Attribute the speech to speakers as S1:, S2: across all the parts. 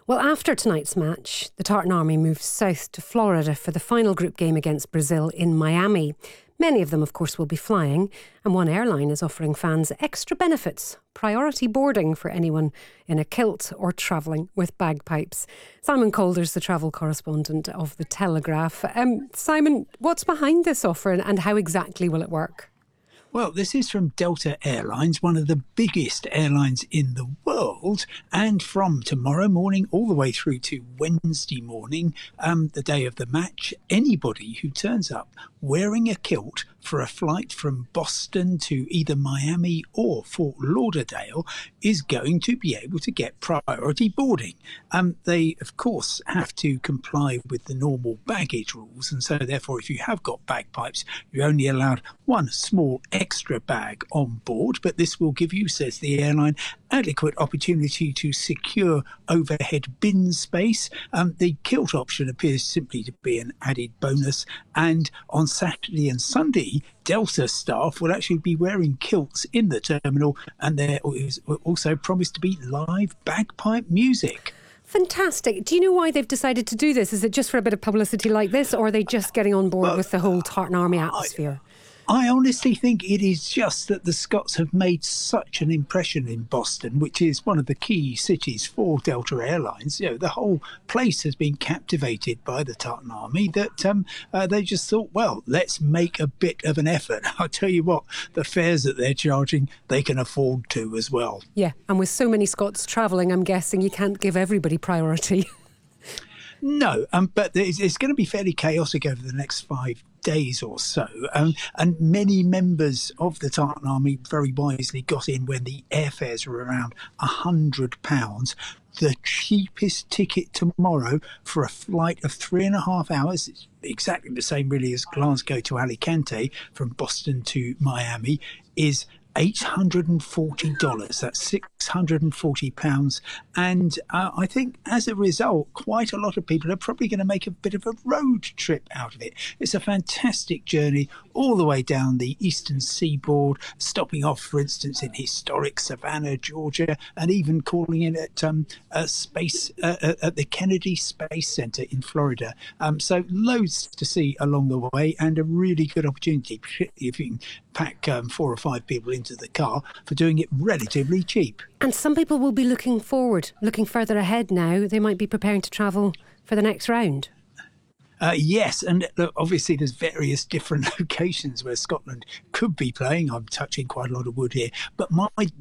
S1: Well, after tonight's match, the Tartan Army moves south to Florida for the final group game against Brazil in Miami. Many of them, of course, will be flying, and one airline is offering fans extra benefits, priority boarding for anyone in a kilt or travelling with bagpipes. Simon Calder's the travel correspondent of The Telegraph. Simon, what's behind this offer and how exactly will it work?
S2: Well, this is from Delta Airlines, one of the biggest airlines in the world. And from tomorrow morning all the way through to Wednesday morning, the day of the match, anybody who turns up wearing a kilt for a flight from Boston to either Miami or Fort Lauderdale is going to be able to get priority boarding. They, of course, have to comply with the normal baggage rules. And so, therefore, if you have got bagpipes, you're only allowed one small extra bag on board. But this will give you, says the airline, adequate opportunity to secure overhead bin space. The kilt option appears simply to be an added bonus. And on Saturday and Sunday, Delta staff will actually be wearing kilts in the terminal, and there is also promised to be live bagpipe music.
S1: Fantastic. Do you know why they've decided to do this? Is it just for a bit of publicity like this, or are they just getting on board with the whole Tartan Army atmosphere?
S2: I honestly think it is just that the Scots have made such an impression in Boston, which is one of the key cities for Delta Airlines. You know, the whole place has been captivated by the Tartan Army that they just thought, well, let's make a bit of an effort. I'll tell you what, the fares that they're charging, they can afford to as well.
S1: Yeah, and with so many Scots travelling, I'm guessing you can't give everybody priority.
S2: No, but it's going to be fairly chaotic over the next 5 days or so. And many members of the Tartan Army very wisely got in when the airfares were around £100. The cheapest ticket tomorrow for a flight of 3.5 hours, it's exactly the same really as Glasgow to Alicante from Boston to Miami, is $840. That's £640. And I think as a result, quite a lot of people are probably going to make a bit of a road trip out of it. It's a fantastic journey all the way down the eastern seaboard, stopping off, for instance, in historic Savannah, Georgia, and even calling in at at the Kennedy Space Center in Florida. So loads to see along the way, and a really good opportunity, particularly if you can pack 4 or 5 people into the car, for doing it relatively cheap.
S1: And some people will be looking forward, looking further ahead now. They might be preparing to travel for the next round.
S2: Yes, and look, obviously there's various different locations where Scotland could be playing. I'm touching quite a lot of wood here, but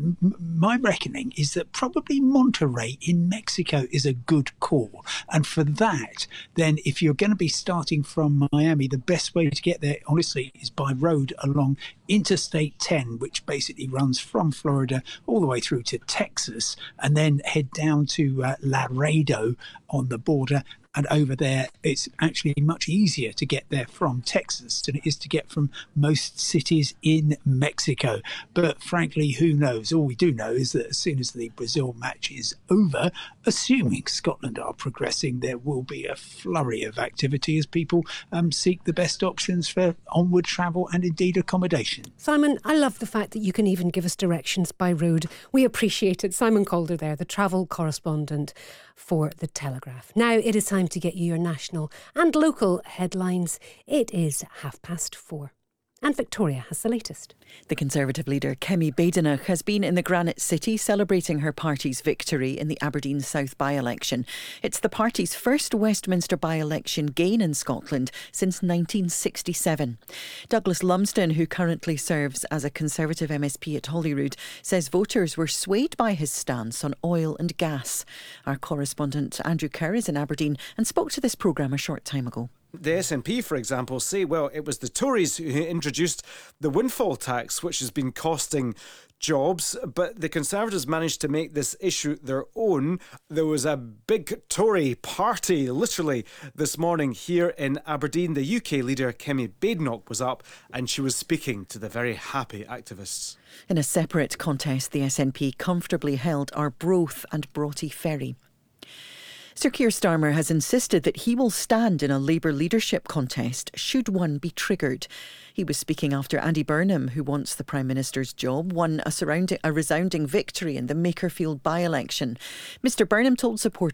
S2: my reckoning is that probably Monterrey in Mexico is a good call. And for that, then if you're going to be starting from Miami, the best way to get there, honestly, is by road along Interstate 10, which basically runs from Florida all the way through to Texas, and then head down to Laredo on the border. And over there, it's actually much easier to get there from Texas than it is to get from most cities in Mexico. But frankly, who knows? All we do know is that as soon as the Brazil match is over, assuming Scotland are progressing, there will be a flurry of activity as people seek the best options for onward travel and indeed accommodation.
S1: Simon, I love the fact that you can even give us directions by road. We appreciate it. Simon Calder there, the travel correspondent for The Telegraph. Now it is time to get you your national and local headlines. It is 4:30. And Victoria has the latest.
S3: The Conservative leader Kemi Badenoch has been in the Granite City celebrating her party's victory in the Aberdeen South by-election. It's the party's first Westminster by-election gain in Scotland since 1967. Douglas Lumsden, who currently serves as a Conservative MSP at Holyrood, says voters were swayed by his stance on oil and gas. Our correspondent Andrew Kerr is in Aberdeen and spoke to this programme a short time ago.
S4: The SNP, for example, say, well, it was the Tories who introduced the windfall tax, which has been costing jobs, but the Conservatives managed to make this issue their own. There was a big Tory party, literally, this morning here in Aberdeen. The UK leader, Kemi Badenoch, was up and she was speaking to the very happy activists.
S3: In a separate contest, the SNP comfortably held Arbroath and Broughty Ferry. Sir Keir Starmer has insisted that he will stand in a Labour leadership contest should one be triggered. He was speaking after Andy Burnham, who wants the Prime Minister's job, won a resounding victory in the Makerfield by-election. Mr Burnham told supporters